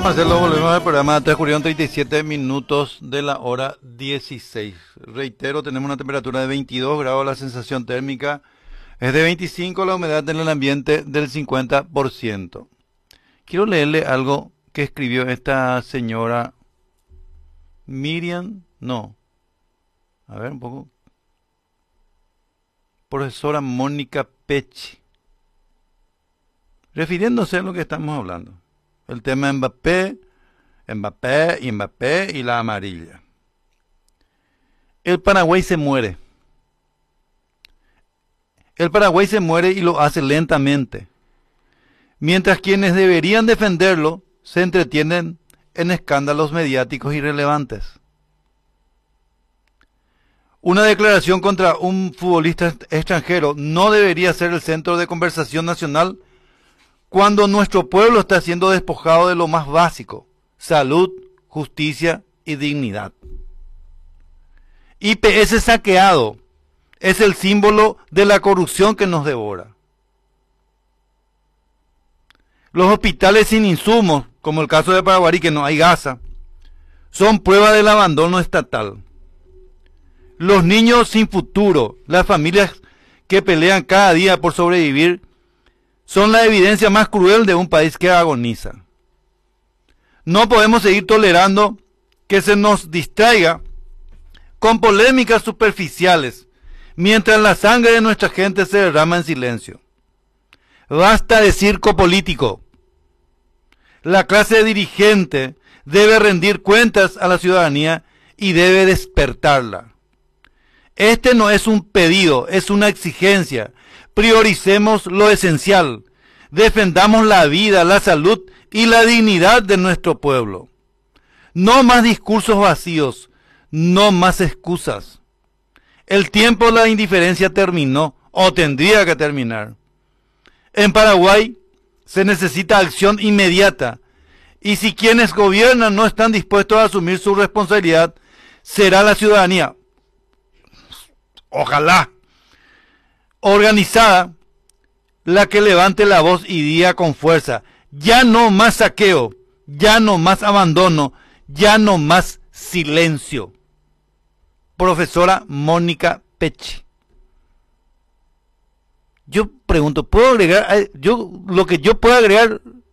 Marcelo, volvemos al programa. Transcurrieron 37 minutos de la hora 16. Reitero, tenemos una temperatura de 22 grados, la sensación térmica es de 25, la humedad en el ambiente del 50%. Quiero leerle algo que escribió esta señora Miriam, no, a ver un poco, profesora Mónica Pecci, refiriéndose a lo que estamos hablando. El tema Mbappé y la amarilla. El Paraguay se muere. El Paraguay se muere y lo hace lentamente. Mientras quienes deberían defenderlo se entretienen en escándalos mediáticos irrelevantes. Una declaración contra un futbolista extranjero no debería ser el centro de conversación nacional cuando nuestro pueblo está siendo despojado de lo más básico: salud, justicia y dignidad. IPS saqueado es el símbolo de la corrupción que nos devora. Los hospitales sin insumos, como el caso de Paraguarí, que no hay gasa, son prueba del abandono estatal. Los niños sin futuro, las familias que pelean cada día por sobrevivir, son la evidencia más cruel de un país que agoniza. No podemos seguir tolerando que se nos distraiga con polémicas superficiales, mientras la sangre de nuestra gente se derrama en silencio. Basta de circo político. La clase dirigente debe rendir cuentas a la ciudadanía y debe despertarla. Este no es un pedido, es una exigencia. Prioricemos lo esencial. Defendamos la vida, la salud y la dignidad de nuestro pueblo. No más discursos vacíos, no más excusas. El tiempo de la indiferencia terminó, o tendría que terminar. En Paraguay se necesita acción inmediata, y si quienes gobiernan no están dispuestos a asumir su responsabilidad, será la ciudadanía, ojalá, organizada, la que levante la voz y diga con fuerza: ya no más saqueo, ya no más abandono, ya no más silencio. Profesora Mónica Pecci. Yo pregunto, ¿puedo agregar? Lo que yo puedo agregar